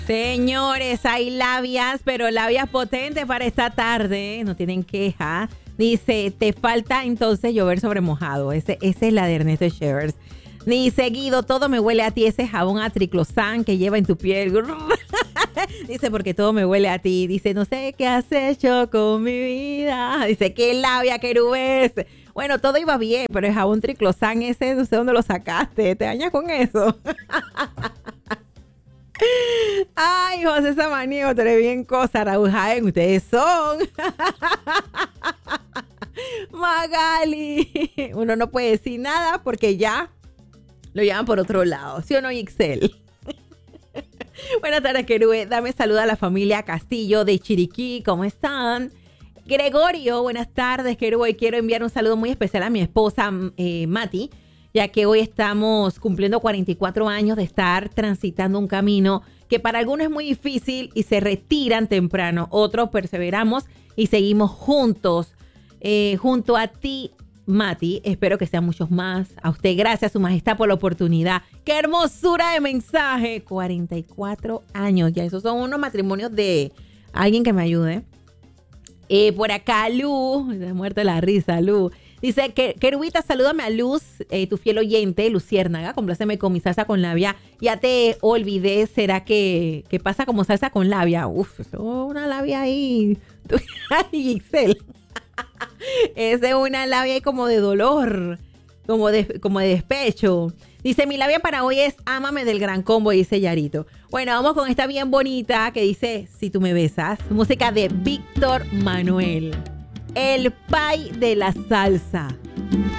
Señores, hay labias, pero labias potentes para esta tarde. No tienen queja. Dice, te falta entonces llover sobre mojado. Esa es la de Ernesto Shevers. Ni seguido, todo me huele a ti, ese jabón a triclosan que lleva en tu piel. Dice, porque todo me huele a ti. Dice, no sé qué has hecho con mi vida. Dice, qué labia, querubes. Bueno, todo iba bien, pero el jabón triclosan ese, no sé dónde lo sacaste. ¿Te dañas con eso? Ay, José Samaniego, tú eres bien cosa, Raúl Jaén, ustedes son. Magali. Uno no puede decir nada porque ya lo llaman por otro lado. ¿Sí o no, Ixel? Buenas tardes, querube. Dame salud a la familia Castillo de Chiriquí. ¿Cómo están? Gregorio, buenas tardes, querube. Y quiero enviar un saludo muy especial a mi esposa, Mati, ya que hoy estamos cumpliendo 44 años de estar transitando un camino que para algunos es muy difícil y se retiran temprano. Otros perseveramos y seguimos juntos. Junto a ti, Mati, espero que sean muchos más. A usted, gracias, Su Majestad, por la oportunidad. ¡Qué hermosura de mensaje! 44 años, ya esos son unos matrimonios de alguien que me ayude. Por acá, Luz, me he muerto la risa, Luz. Dice, querubita, salúdame a Luz, tu fiel oyente, Luciérnaga, compláceme con mi salsa con labia. Ya te olvidé, ¿será que pasa como salsa con labia? Uf, una labia ahí. Ay, Giselle. Esa es una labia ahí como de dolor, como de despecho. Dice, mi labia para hoy es Ámame del Gran Combo, dice Yarito. Bueno, vamos con esta bien bonita que dice, Si tú me besas. Música de Víctor Manuel. El pai de la salsa.